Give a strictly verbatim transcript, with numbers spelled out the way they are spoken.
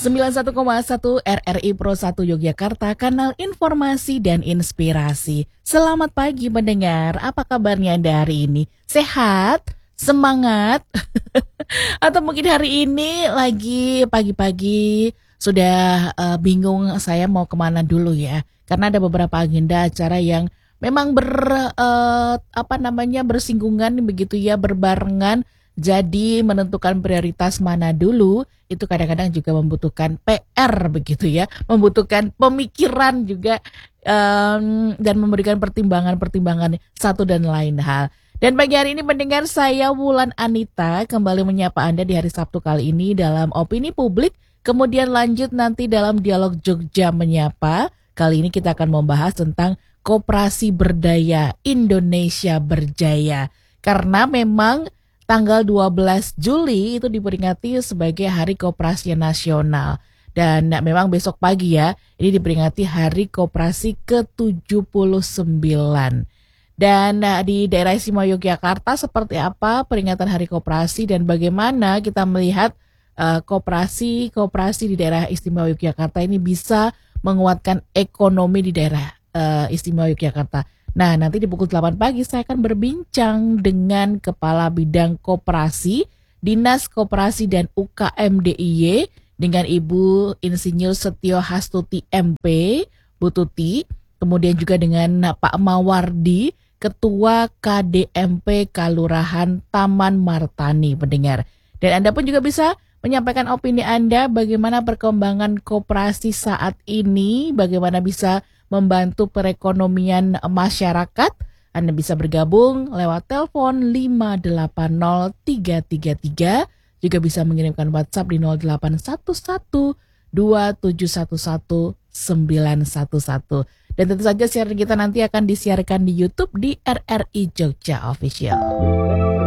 sembilan puluh satu koma satu R R I Pro satu Yogyakarta, kanal informasi dan inspirasi. Selamat pagi pendengar, apa kabarnya Anda hari ini? Sehat? Semangat? Atau mungkin hari ini lagi pagi-pagi sudah uh, bingung saya mau kemana dulu ya? Karena ada beberapa agenda acara yang memang ber uh, apa namanya bersinggungan begitu ya, berbarengan. Jadi menentukan prioritas mana dulu itu kadang-kadang juga membutuhkan P R begitu ya, membutuhkan pemikiran juga um, dan memberikan pertimbangan-pertimbangan satu dan lain hal. Dan pagi hari ini mendengar saya Wulan Anita kembali menyapa Anda di hari Sabtu kali ini dalam Opini Publik, kemudian lanjut nanti dalam Dialog Jogja Menyapa. Kali ini kita akan membahas tentang Koperasi Berdaya Indonesia Berjaya, karena memang tanggal dua belas Juli itu diperingati sebagai Hari Koperasi Nasional. Dan memang besok pagi ya, ini diperingati Hari Koperasi ke tujuh puluh sembilan. Dan di daerah istimewa Yogyakarta seperti apa peringatan Hari Koperasi dan bagaimana kita melihat uh, koperasi-koperasi di daerah istimewa Yogyakarta ini bisa menguatkan ekonomi di daerah uh, istimewa Yogyakarta. Nah, nanti di pukul delapan pagi saya akan berbincang dengan Kepala Bidang Koperasi, Dinas Koperasi dan U K M D I Y dengan Ibu Insinyur Setio Hastuti M P, Bu Tuti, kemudian juga dengan Pak Mawardi, Ketua K D M P Kalurahan Taman Martani, pendengar. Dan Anda pun juga bisa menyampaikan opini Anda bagaimana perkembangan koperasi saat ini, bagaimana bisa membantu perekonomian masyarakat. Anda bisa bergabung lewat telepon lima delapan nol tiga tiga tiga, juga bisa mengirimkan WhatsApp di nol delapan satu satu dua tujuh satu satu sembilan satu satu. Dan tentu saja siaran kita nanti akan disiarkan di YouTube di R R I Jogja Official.